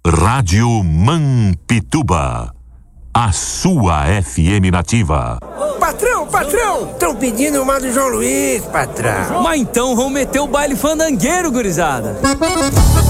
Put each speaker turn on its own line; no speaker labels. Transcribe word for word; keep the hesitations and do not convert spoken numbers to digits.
Rádio Mampituba, a sua F M nativa.
Patrão, patrão, estão pedindo uma do João Luiz, patrão.
Mas então vamos meter o baile fandangueiro, gurizada.